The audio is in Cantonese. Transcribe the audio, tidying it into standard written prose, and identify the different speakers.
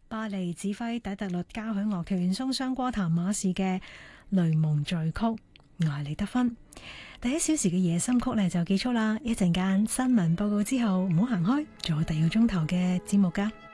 Speaker 1: 巴黎指揮底特律交響樂團送上過譚馬士嘅《雷蒙序曲》，我係李德芬。第一小時嘅夜心曲呢就結束啦，一陣間新聞報告之後唔好行開，仲有第二個鐘頭嘅節目噶。